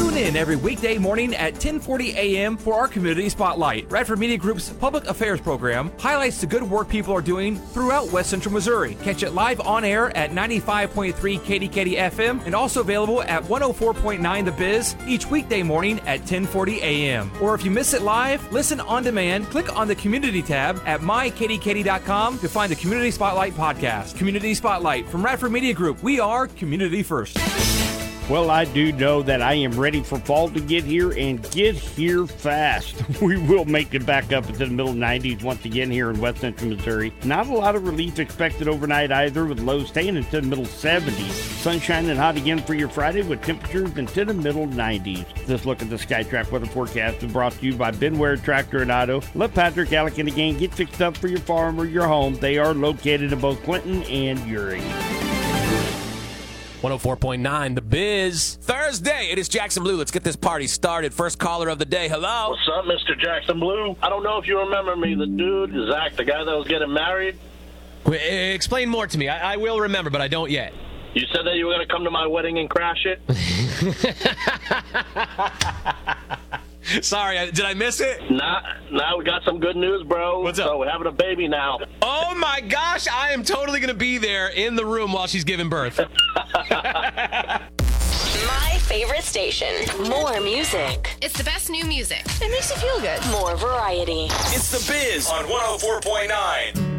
Tune in every weekday morning at 10:40 a.m. for our Community Spotlight. Radford Media Group's public affairs program highlights the good work people are doing throughout West Central Missouri. Catch it live on air at 95.3 KDKD FM and also available at 104.9 The Biz each weekday morning at 10:40 a.m. Or if you miss it live, listen on demand. Click on the Community tab at mykdkd.com to find the Community Spotlight podcast. Community Spotlight from Radford Media Group. We are community first. Well, I do know that I am ready for fall to get here and get here fast. We will make it back up into the middle 90s once again here in West Central Missouri. Not a lot of relief expected overnight either, with lows staying into the middle 70s. Sunshine and hot again for your Friday with temperatures into the middle 90s. This look at the SkyTrack weather forecast is brought to you by Ben Ware Tractor and Auto. Let Patrick Alec and the gang get fixed up for your farm or your home. They are located in both Clinton and Uri. 104.9 The Biz. Thursday, it is Jackson Blue. Let's get this party started. First caller of the day. Hello. What's up, Mr. Jackson Blue? I don't know if you remember me, the dude, Zach, the guy that was getting married. Explain more to me. I will remember, but I don't yet. You said that you were going to come to my wedding and crash it? Sorry, did I miss it? Now we got some good news, bro. What's up? So we're having a baby now. Oh, my gosh. I am totally going to be there in the room while she's giving birth. My favorite station. More music. It's the best new music. It makes you feel good. More variety. It's The Biz on 104.9.